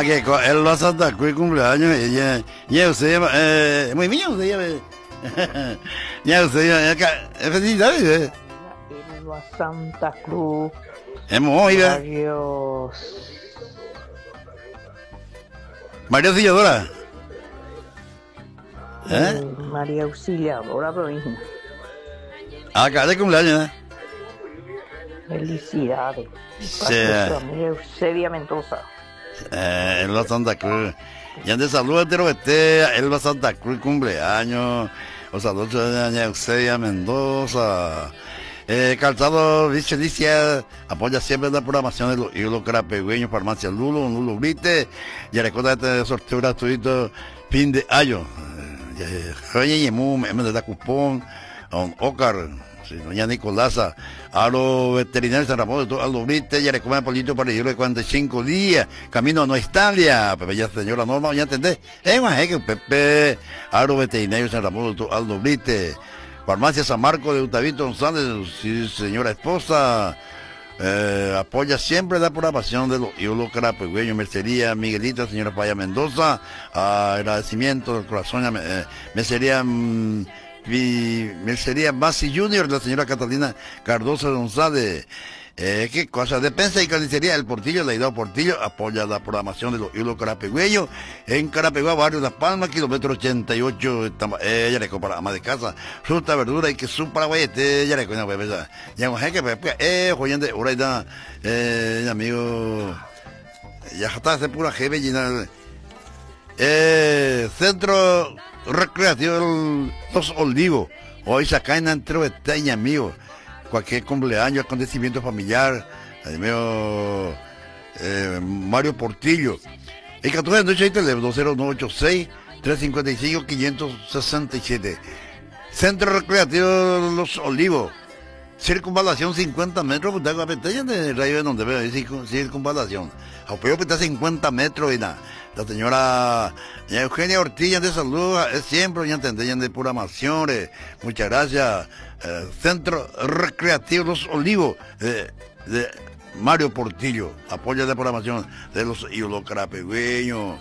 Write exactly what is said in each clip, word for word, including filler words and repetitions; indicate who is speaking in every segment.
Speaker 1: que él va a Santa Cruz cumpleaños y ya, ya usted llama, eh, muy bien usted llama, ya usted llama, acá, felicidades, eh.
Speaker 2: Él va a Santa Cruz.
Speaker 1: Hemos oído.
Speaker 2: Adiós.
Speaker 1: María Auxiliadora. ¿Eh?
Speaker 2: Eh, María Auxiliadora Provincia.
Speaker 1: Acá de cumpleaños, ¿eh?
Speaker 2: Felicidades.
Speaker 1: Sí.
Speaker 2: Para nuestra amiga Eusebia Mendoza.
Speaker 1: Eh, Elba Santa Cruz. Y antes saludos de este, Elba Santa Cruz cumpleaños. Los saludos de doña Eusebia Mendoza. Eh, Calzado Vicelicia apoya siempre la programación de los ídolos carapegüeños, Farmacia Lulo, Lulo Brite. Y recuerda este sorteo gratuito fin de año. Oye, Yemú, me da cupón, a Ocar. Sí, doña Nicolasa, a los veterinarios de San Ramón, a los Brites, ya le comen polito para el de cuarenta y cinco días, camino a Noestalia, Pepe, ya señora Norma, ya entendés, es más, es que Pepe, a los veterinarios de San Ramón, a los Brites, Farmacia San Marco de Utavito González, sí, señora esposa, eh, apoya siempre la programación de los ídolos carapegüeños, Mercería Miguelita, señora Paya Mendoza, agradecimiento del corazón, eh, Mercería... Mm, mi Mercería Masi Junior, la señora Catalina Cardoso González. Eh, qué cosa, Despensa y Carnicería El Portillo, la Hidao Portillo, apoya la programación de los ídolos carapegüeños en Carapegua, barrio Las Palmas, kilómetro ochenta y ocho, eh, ya le compra ama de casa, fruta, verdura y que su paraguayete, ya le coña, pues, ya no sé que, eh, joyente, uraida, eh, amigo, ya está, hace pura jeve, llena, eh, centro recreativo Los Olivos, hoy se caen entre Esteña, amigo, cualquier cumpleaños, acontecimiento familiar, amigo, eh, Mario Portillo, el catorce de noche hay teléfono cero nueve ocho seis, tres cinco cinco, cinco seis siete, centro recreativo Los Olivos, circunvalación cincuenta metros, pues tengo apetella de radio de donde veo, circunvalación, apoyo que está cincuenta metros y nada. La señora Eugenia Ortiz, de salud, es siempre, ya entendían de programaciones. Muchas gracias. Eh, Centro Recreativo Los Olivos, eh, de Mario Portillo, apoya la programación de los ídolos carapegüeños.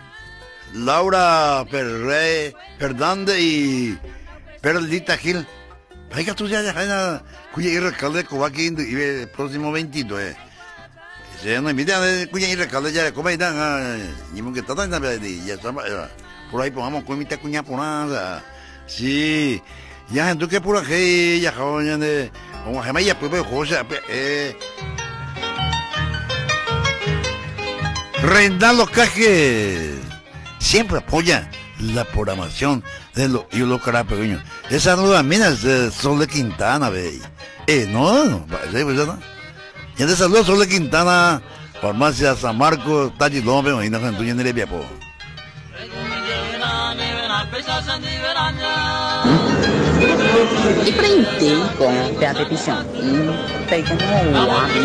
Speaker 1: Laura Ferré, Fernández y Perlita Gil. Venga, tú ya, ya, cuya y recalde de Cobaquín, y el próximo veintito, eh. Se no invita a cuña y recalde ya como ahí dan ni que está tan ya está por ahí pongamos con mi cuña por nada sí ya entonces que pura que ya joven de como que me ya pues José eh Reinaldo Cajes siempre apoya la programación de los ídolos carapegüeños. Esa nueva mina es de Sol de Quintana, ve eh no no no y de saludos Sol de Quintana, Farmacia San Marcos, Tachi López, y no se entuyen el viapo.
Speaker 3: Y prende con la petición. Te